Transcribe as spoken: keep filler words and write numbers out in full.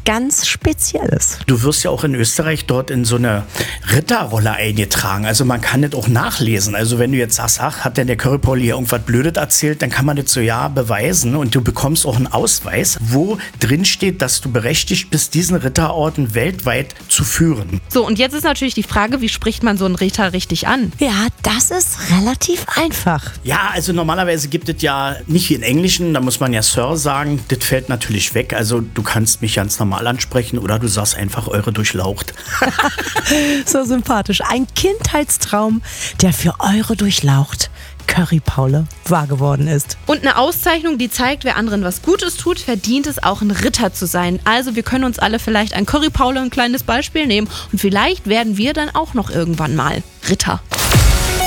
ganz Spezielles. Du wirst ja auch in Österreich dort in so eine Ritterrolle eingetragen. Also man kann das auch nachlesen. Also wenn du jetzt sagst, ach, hat denn der Curry Paul hier irgendwas Blödes erzählt, dann kann man das so ja beweisen und du bekommst auch einen Ausweis, wo drin steht, dass du berechtigt bist, diesen Ritterorden weltweit zu führen. So, und jetzt ist natürlich die Frage, wie spricht man so einen Ritter richtig an? Ja, das ist relativ einfach. Ja, also normalerweise gibt es ja nicht wie in Englischen, da muss man ja Sir sagen, das fällt natürlich weg. Also du kannst mich ganz normal ansprechen oder du sagst einfach eure Durchlaucht. So sympathisch. Ein Kindheitstraum, der für eure Durchlaucht Curry Paule wahr geworden ist. Und eine Auszeichnung, die zeigt, wer anderen was Gutes tut, verdient es auch ein Ritter zu sein. Also wir können uns alle vielleicht an Curry Paule ein kleines Beispiel nehmen und vielleicht werden wir dann auch noch irgendwann mal Ritter.